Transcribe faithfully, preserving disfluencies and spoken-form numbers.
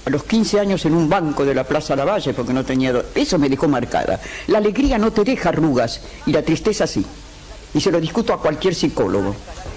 a los quince años en un banco de la Plaza Lavalle porque no tenía... Do... Eso me dejó marcada. La alegría no te deja arrugas y la tristeza sí. Y se lo discuto a cualquier psicólogo.